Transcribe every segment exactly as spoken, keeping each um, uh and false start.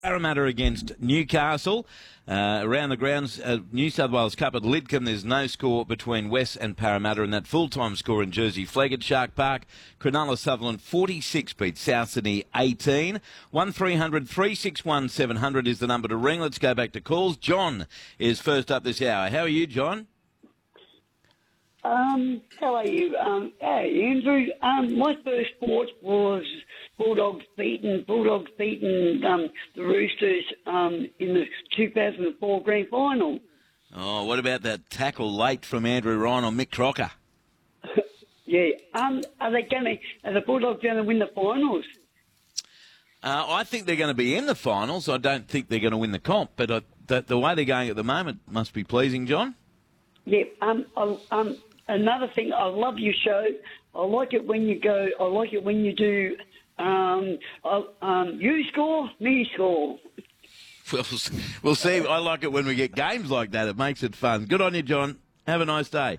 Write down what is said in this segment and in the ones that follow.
Parramatta against Newcastle. Uh, around the grounds, uh, New South Wales Cup at Lidcombe, there's no score between West and Parramatta, and that full-time score in Jersey Flegg at Shark Park. Cronulla Sutherland forty-six beat South Sydney eighteen. one three hundred three six one seven hundred is the number to ring. Let's go back to calls. John is first up this hour. How are you, John? Um, how are you? Um, hey, Andrew. Um, my first sport was Bulldogs beating Bulldogs beating um, the Roosters um, in the two thousand four Grand Final. Oh, what about that tackle late from Andrew Ryan on Mick Crocker? yeah. Um, are they going to? Are the Bulldogs going to win the finals? Uh, I think they're going to be in the finals. I don't think they're going to win the comp, but I, the, the way they're going at the moment must be pleasing, John. Yeah. Um. I, um. Another thing, I love your show. I like it when you go. I like it when you do. Um, uh, um, you score, me score. We'll, we'll see. I like it when we get games like that. It makes it fun. Good on you, John. Have a nice day.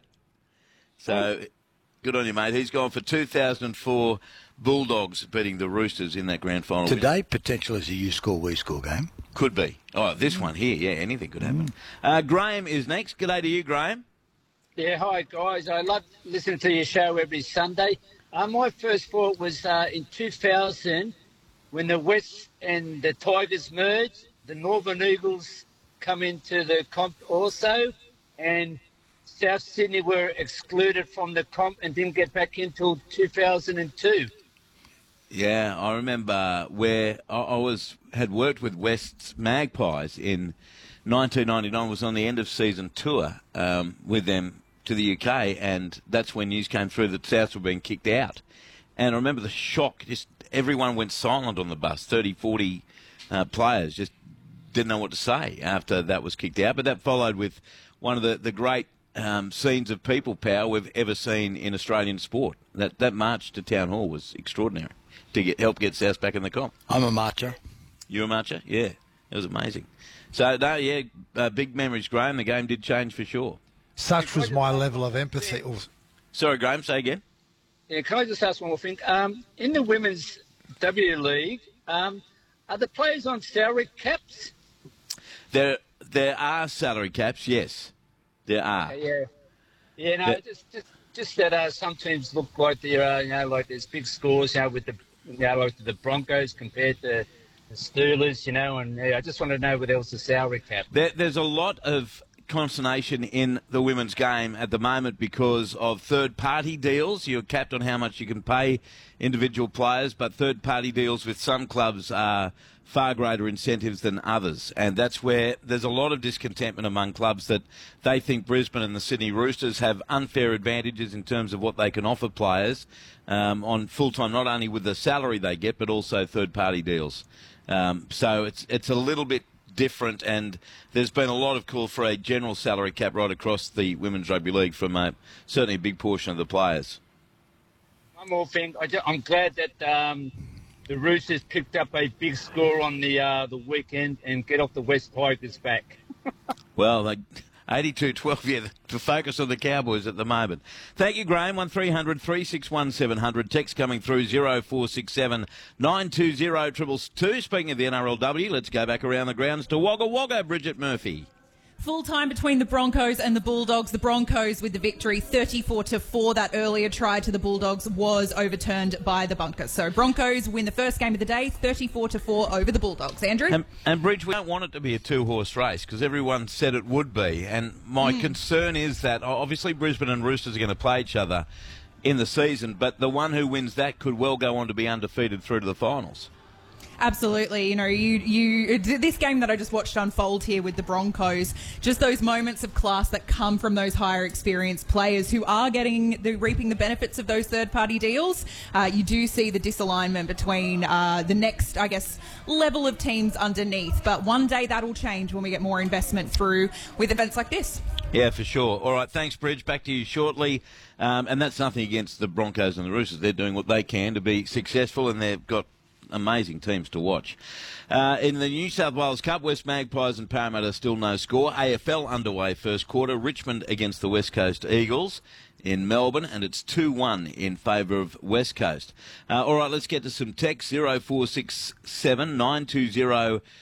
So, good on you, mate. He's gone for two thousand four Bulldogs beating the Roosters in that grand final. Today, potential is a you score, we score game. Could be. Oh, this one here, yeah, anything could happen. Mm. Uh, Graham is next. G'day to you, Graham. Yeah, hi guys. I love listening to your show every Sunday. Uh, my first thought was uh, in two thousand when the West and the Tigers merged, the Northern Eagles come into the comp also, and South Sydney were excluded from the comp and didn't get back until two thousand two. Yeah, I remember where I, I was had worked with West's Magpies in nineteen ninety-nine, was on the end of season tour um, with them to the U K, and that's when news came through that Souths were being kicked out. And I remember the shock, just everyone went silent on the bus, thirty, forty uh, players just didn't know what to say after that was kicked out. But that followed with one of the, the great um, scenes of people power we've ever seen in Australian sport. That that march to Town Hall was extraordinary to get, help get Souths back in the comp. I'm a marcher. You a marcher? Yeah, it was amazing. So, no, yeah, uh, big memories, Graham. The game did change for sure. Such was my level of empathy. Sorry, Graham, say again. Yeah, can I just ask one more thing? Um, in the Women's W League, um, are the players on salary caps? There there are salary caps, yes. There are. Uh, yeah. Yeah, no, the, just, just just that uh, some teams look like there are, you know, like there's big scores, you know, with the, you know, like the Broncos compared to the Steelers, you know, and yeah, I just want to know what else the salary cap. There, there's a lot of consternation in the women's game at the moment because of third-party deals. You're capped on how much you can pay individual players, but third-party deals with some clubs are far greater incentives than others, and that's where there's a lot of discontentment among clubs that they think Brisbane and the Sydney Roosters have unfair advantages in terms of what they can offer players um, on full-time, not only with the salary they get, but also third-party deals. Um, so it's it's a little bit different, and there's been a lot of call for a general salary cap right across the Women's Rugby League from uh, certainly a big portion of the players. One more thing, I just, I'm glad that um, the Roosters picked up a big score on the uh, the weekend and get off the West Tigers back. Well, they, eighty-two twelve, yeah, to focus on the Cowboys at the moment. Thank you, Graham. one three hundred three six one seven hundred. Text coming through zero four six seven nine two zero two two. Speaking of the N R L W, let's go back around the grounds to Wagga Wagga, Bridget Murphy. Full time between the Broncos and the Bulldogs. The Broncos with the victory, thirty-four to four. That earlier try to the Bulldogs was overturned by the Bunkers. So Broncos win the first game of the day, thirty-four to four over the Bulldogs. Andrew? And, and Bridge, we don't want it to be a two-horse race because everyone said it would be. And my mm. concern is that obviously Brisbane and Roosters are going to play each other in the season, but the one who wins that could well go on to be undefeated through to the finals. Absolutely. You know, you, you, this game that I just watched unfold here with the Broncos, just those moments of class that come from those higher experienced players who are getting, the, reaping the benefits of those third-party deals. Uh, you do see the disalignment between uh, the next, I guess, level of teams underneath. But one day that'll change when we get more investment through with events like this. Yeah, for sure. All right, thanks, Bridge. Back to you shortly. Um, and that's nothing against the Broncos and the Roosters. They're doing what they can to be successful, and they've got amazing teams to watch. Uh, in the New South Wales Cup, West Magpies and Parramatta still no score. A F L underway first quarter. Richmond against the West Coast Eagles in Melbourne, and it's two one in favour of West Coast. Uh, all right, let's get to some text. zero four six seven nine two zero